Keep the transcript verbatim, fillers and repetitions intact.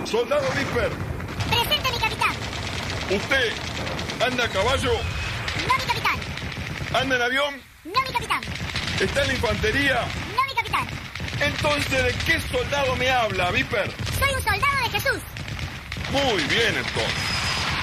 Soldado Viper. Presente, mi capitán. ¿Usted anda a caballo? No, mi capitán. ¿Anda en avión? No, mi capitán. ¿Está en la infantería? No, mi capitán. Entonces, ¿de qué soldado me habla, Viper? Soy un soldado de Jesús. Muy bien, entonces.